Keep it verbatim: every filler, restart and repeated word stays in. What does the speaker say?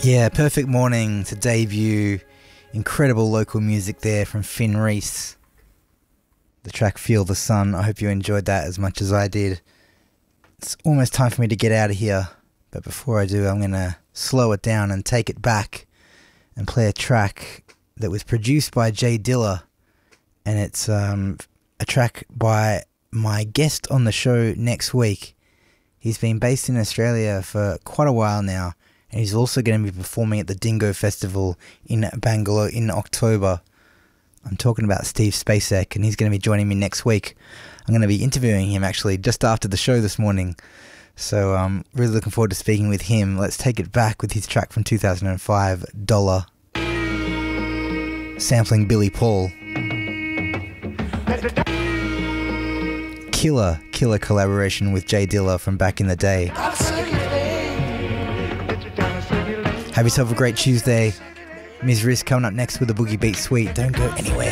Yeah, Perfect Morning to debut. Incredible local music there from Finn Reese. The track Feel the Sun. I hope you enjoyed that as much as I did. It's almost time for me to get out of here. But before I do, I'm going to slow it down and take it back and play a track that was produced by Jay Dilla. And it's um, a track by my guest on the show next week. He's been based in Australia for quite a while now. And he's also going to be performing at the Dingo Festival in Bangalore in October. I'm talking about Steve Spacek, and he's going to be joining me next week. I'm going to be interviewing him actually just after the show this morning. So I'm really looking forward to speaking with him. Let's take it back with his track from two thousand five, Dollar. Sampling Billy Paul. Killer, killer collaboration with Jay Dilla from back in the day. Have yourself a great Tuesday. Miz Riz coming up next with a Boogie Beat Suite. Don't go anywhere.